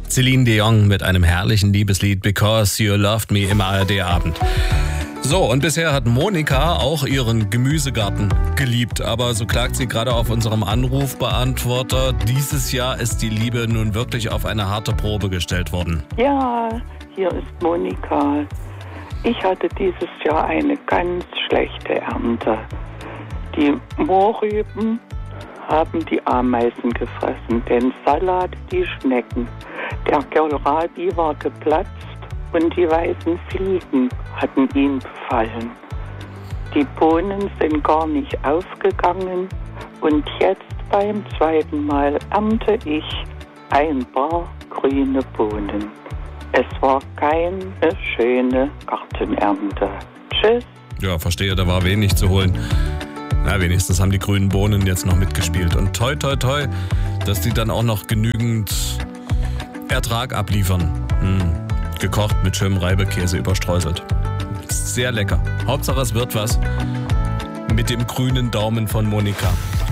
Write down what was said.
Celine Dion mit einem herrlichen Liebeslied Because You Loved Me im ARD-Abend. So, und bisher hat Monika auch ihren Gemüsegarten geliebt, aber so klagt sie gerade auf unserem Anrufbeantworter. Dieses Jahr ist die Liebe nun wirklich auf eine harte Probe gestellt worden. Ja, hier ist Monika. Ich hatte dieses Jahr eine ganz schlechte Ernte. Die Mohrrüben haben die Ameisen gefressen, den Salat die Schnecken. Der Kohlrabi war geplatzt und die weißen Fliegen hatten ihn befallen. Die Bohnen sind gar nicht aufgegangen und jetzt beim zweiten Mal ernte ich ein paar grüne Bohnen. Es war keine schöne Gartenernte. Tschüss. Ja, verstehe, da war wenig zu holen. Na, wenigstens haben die grünen Bohnen jetzt noch mitgespielt. Und toi, toi, toi, dass die dann auch noch genügend Ertrag abliefern. Gekocht mit schönem Reibekäse überstreuselt. Sehr lecker. Hauptsache es wird was mit dem grünen Daumen von Monika.